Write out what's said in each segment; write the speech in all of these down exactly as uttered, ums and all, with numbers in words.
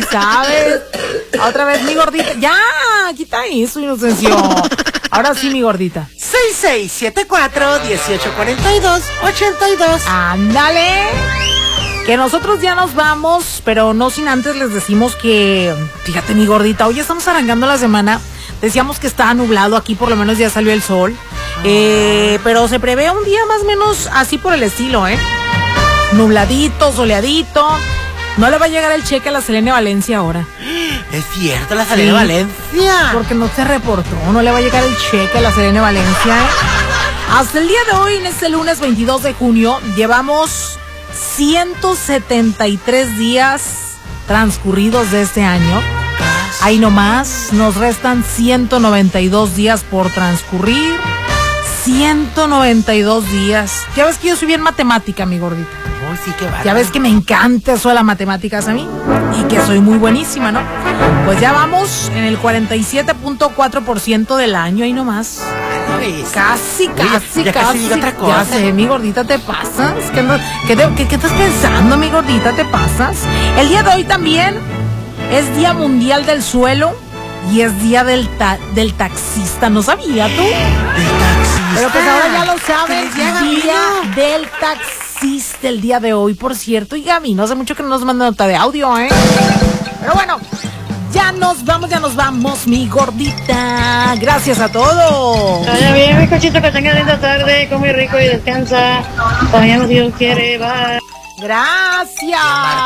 sabes. Otra vez, mi gordita. Ya, quita eso, Inocencio. Ahora sí, mi gordita. seis seis siete cuatro, uno ocho cuatro dos, ocho dos. Ándale. Que nosotros ya nos vamos, pero no sin antes les decimos que, fíjate, mi gordita, hoy estamos arrancando la semana. Decíamos que estaba nublado, aquí por lo menos ya salió el sol. Eh, pero se prevé un día más o menos así por el estilo, ¿eh? Nubladito, soleadito. No le va a llegar el cheque a la Selene Valencia ahora. Es cierto, la Selene sí, Valencia. Porque no se reportó, no le va a llegar el cheque a la Selene Valencia, ¿eh? Hasta el día de hoy, en este lunes veintidós de junio, llevamos ciento setenta y tres días transcurridos de este año. Ahí nomás, nos restan ciento noventa y dos días por transcurrir. ciento noventa y dos días. Ya ves que yo soy bien matemática, mi gordita. Oh, sí, qué bárbaro. Ya ves que me encanta eso de las matemáticas a mí. Y que soy muy buenísima, ¿no? Pues ya vamos en el cuarenta y siete punto cuatro por ciento del año, ahí nomás. Casi, casi, ya, ya casi. casi otra cosa. Ya sé, mi gordita, ¿te pasas? ¿Qué, no, qué, te, qué, ¿Qué estás pensando, mi gordita? ¿Te pasas? El día de hoy también es Día Mundial del Suelo y es Día del, ta, del Taxista. ¿No sabía tú? Del taxista. Pero pues ahora ya lo sabes. Día del Taxista el día de hoy, por cierto. Y Gaby, no hace mucho que no nos manda nota de audio, ¿eh? Pero bueno, ya nos vamos, ya nos vamos, mi gordita. Gracias a todos. Vaya bien, mi cochito, que tenga linda tarde, come rico y descansa. Mañana, si Dios quiere, bye. Gracias.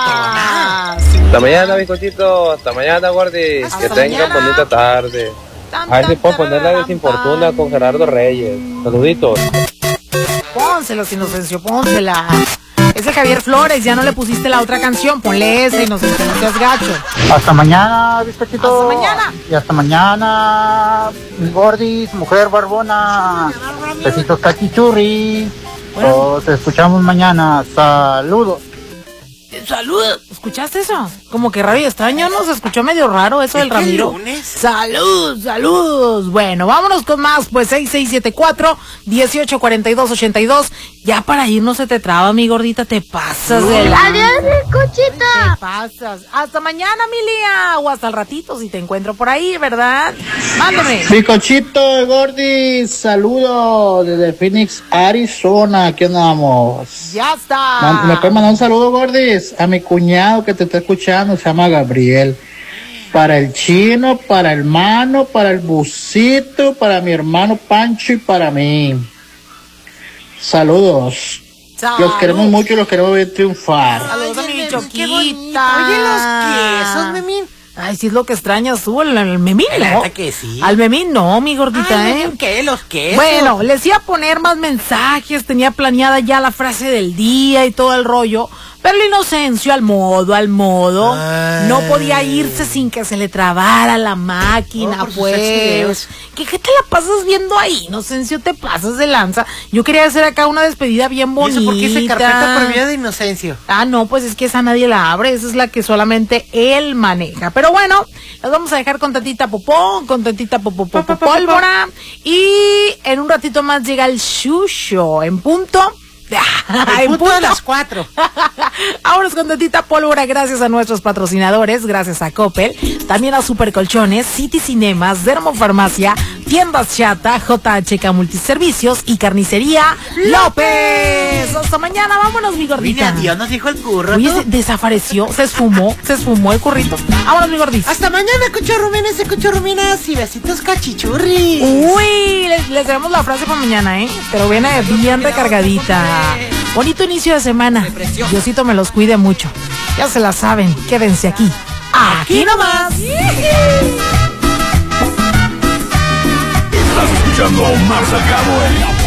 Hasta mañana, mi cochito. Hasta mañana, gordis. Hasta que tengan mañana. bonita tarde. Tan, A ver si tan, puedo poner la tan, desinfortuna tan. con Gerardo Reyes. Saluditos. Pónsela, Inocencio, pónsela. Ese Javier Flores, ya no le pusiste la otra canción. Ponle esa, Inocencio, no seas gacho. Hasta mañana, bizcochito. Hasta mañana. Y hasta mañana, mis gordis, mujer barbona. Besitos cachichurri. Bueno. Nos escuchamos mañana. Saludos. Salud. ¿Escuchaste eso? Como que raro y extraño, ¿no? Se escuchó medio raro eso del ¿Es que el Ramiro. lunes? Salud, salud. Bueno, vámonos con más, pues seis seis siete cuatro, uno ocho cuatro dos, ocho dos. Ya para irnos se te traba, mi gordita, te pasas de la... Adiós, mi cochita. Te pasas. Hasta mañana, mi Lía. O hasta el ratito, si te encuentro por ahí, ¿verdad? Mándame. Bizcochito, gordis, saludos desde Phoenix, Arizona. Aquí andamos. Ya está. Man- ¿Me puedes mandar un saludo, gordis? A mi cuñado que te está escuchando, se llama Gabriel. Para el chino, para el mano, para el busito, para mi hermano Pancho y para mí. Saludos. Salud. Los queremos mucho y los queremos ver triunfar. Saludos a mi Memín, qué bonito. choquita. Oye, los quesos, Memín. Ay, sí es lo que extrañas tú, el, el memín, La ¿no? neta que sí. Al memín no, mi gordita, Ay, ¿eh? Memín, ¿qué? Los quesos. Bueno, les iba a poner más mensajes, tenía planeada ya la frase del día y todo el rollo, pero el Inocencio al modo, al modo, Ay. no podía irse sin que se le trabara la máquina, Oh, por sus pues. videos. ¿Qué, ¿Qué te la pasas viendo ahí, Inocencio? Te pasas de lanza. Yo quería hacer acá una despedida bien ¿Y bonita. eso por qué dice carpeta prohibida de Inocencio? Ah, no, pues es que esa nadie la abre, esa es la que solamente él maneja. Pero bueno, las vamos a dejar con tantita popó, con tantita popó, popó, pólvora. Y en un ratito más llega el Shusho en punto. En punto de las cuatro. Vámonos con tantita pólvora, gracias a nuestros patrocinadores, gracias a Coppel, también a Super Colchones, City Cinemas, Dermofarmacia, Tiendas Chata, J H K Multiservicios y Carnicería López. Hasta mañana, vámonos, mi gordita. Mira, Dios nos dijo el curro. Oye, ¿no? se desapareció, se esfumó, se esfumó el currito. Vámonos, mi gordita. Hasta mañana, cuchurruminas y cuchurruminas y besitos cachichurris. Uy, les, les damos la frase para mañana, ¿eh? Pero viene bien recargadita. Bonito inicio de semana. Diosito me los cuide mucho. Ya se la saben, quédense aquí. Aquí nomás. Estás escuchando Más al Cabo, el